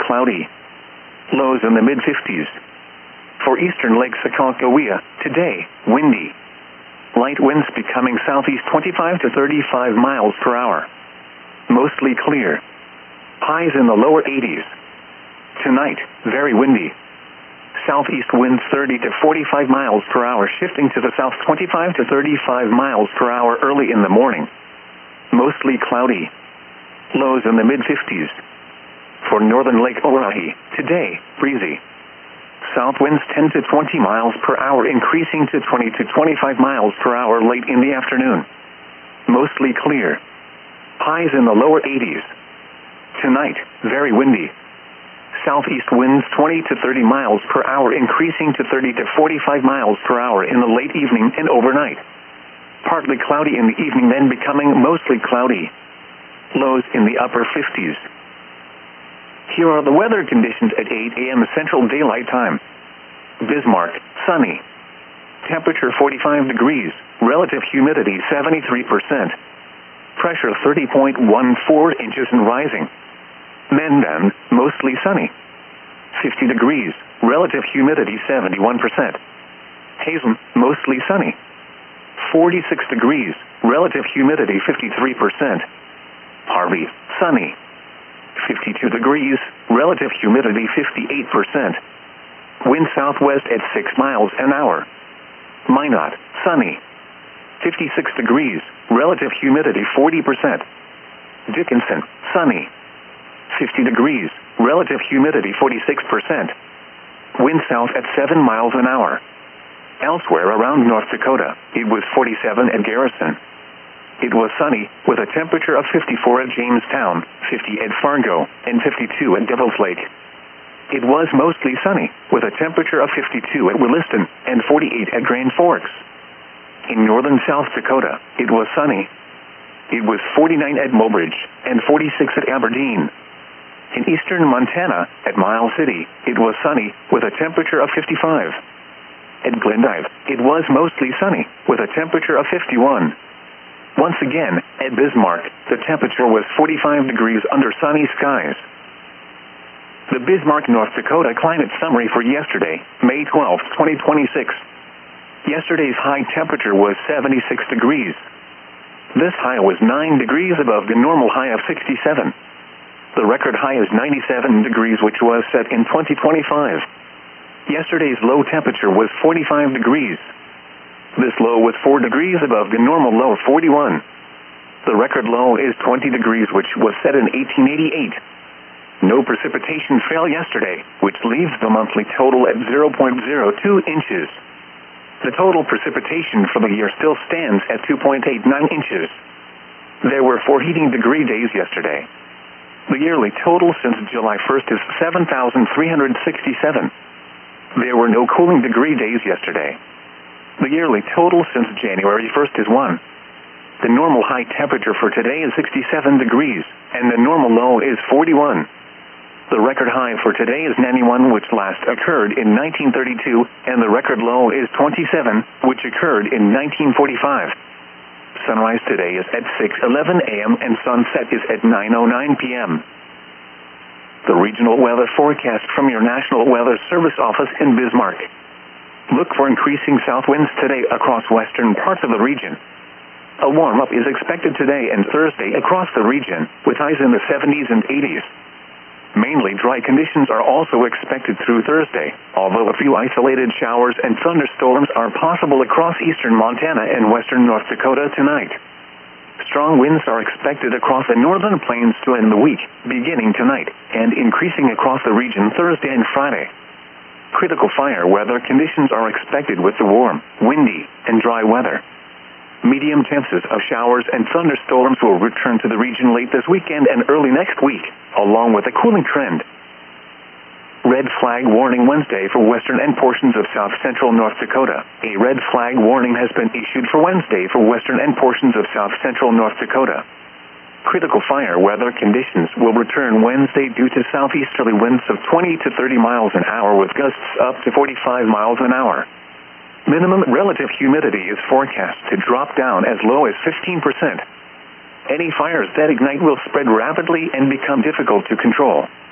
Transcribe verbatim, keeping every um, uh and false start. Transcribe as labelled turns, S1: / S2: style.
S1: cloudy. Lows in the mid fifties. For eastern Lake Sakakawea, today, windy. Light winds becoming southeast twenty-five to thirty-five miles per hour. Mostly clear. Highs in the lower eighties. Tonight, very windy. Southeast winds thirty to forty-five miles per hour, shifting to the south twenty-five to thirty-five miles per hour early in the morning. Mostly cloudy. Lows in the mid fifties. For northern Lake Oahe, today, breezy. South winds ten to twenty miles per hour, increasing to twenty to twenty-five miles per hour late in the afternoon. Mostly clear. Highs in the lower eighties. Tonight, very windy. Southeast winds twenty to thirty miles per hour, increasing to thirty to forty-five miles per hour in the late evening and overnight. Partly cloudy in the evening, then becoming mostly cloudy. Lows in the upper fifties. Here are the weather conditions at eight a m Central Daylight Time. Bismarck, sunny. Temperature forty-five degrees, relative humidity seventy-three percent. Pressure thirty point one four inches and rising. Mendon, mostly sunny. fifty degrees, relative humidity seventy-one percent. Hazen, mostly sunny. forty-six degrees, relative humidity fifty-three percent. Harvey, sunny. fifty-two degrees, relative humidity fifty-eight percent. Wind southwest at six miles an hour. Minot, sunny. fifty-six degrees, relative humidity forty percent. Dickinson, sunny. fifty degrees, relative humidity forty-six percent. Wind south at seven miles an hour. Elsewhere around North Dakota, it was forty-seven at Garrison. It was sunny, with a temperature of fifty-four at Jamestown, fifty at Fargo, and fifty-two at Devil's Lake. It was mostly sunny, with a temperature of fifty-two at Williston, and forty-eight at Grand Forks. In northern South Dakota, it was sunny. It was forty-nine at Mobridge, and forty-six at Aberdeen. In eastern Montana, at Miles City, it was sunny, with a temperature of fifty-five. At Glendive, it was mostly sunny, with a temperature of fifty-one. Once again, at Bismarck, the temperature was forty-five degrees under sunny skies. The Bismarck, North Dakota climate summary for yesterday, May twelfth, twenty twenty-six. Yesterday's high temperature was seventy-six degrees. This high was nine degrees above the normal high of sixty-seven. The record high is ninety-seven degrees, which was set in twenty twenty-five. Yesterday's low temperature was forty-five degrees. This low was four degrees above the normal low of forty-one. The record low is twenty degrees, which was set in eighteen eighty-eight. No precipitation fell yesterday, which leaves the monthly total at zero point zero two inches. The total precipitation for the year still stands at two point eight nine inches. There were four heating degree days yesterday. The yearly total since July first is seven thousand three hundred sixty-seven. There were no cooling degree days yesterday. The yearly total since January first is one. The normal high temperature for today is sixty-seven degrees, and the normal low is forty-one. The record high for today is ninety-one, which last occurred in nineteen thirty-two, and the record low is twenty-seven, which occurred in nineteen forty-five. Sunrise today is at six eleven a m and sunset is at nine oh nine p m The regional weather forecast from your National Weather Service office in Bismarck. Look for increasing south winds today across western parts of the region. A warm-up is expected today and Thursday across the region, with highs in the seventies and eighties. Mainly dry conditions are also expected through Thursday, although a few isolated showers and thunderstorms are possible across eastern Montana and western North Dakota tonight. Strong winds are expected across the northern plains to end the week, beginning tonight, and increasing across the region Thursday and Friday. Critical fire weather conditions are expected with the warm, windy, and dry weather. Medium chances of showers and thunderstorms will return to the region late this weekend and early next week, along with a cooling trend. Red flag warning Wednesday for western and portions of south central North Dakota. A red flag warning has been issued for Wednesday for western and portions of south central North Dakota. Critical fire weather conditions will return Wednesday due to southeasterly winds of twenty to thirty miles an hour with gusts up to forty-five miles an hour. Minimum relative humidity is forecast to drop down as low as fifteen percent. Any fires that ignite will spread rapidly and become difficult to control.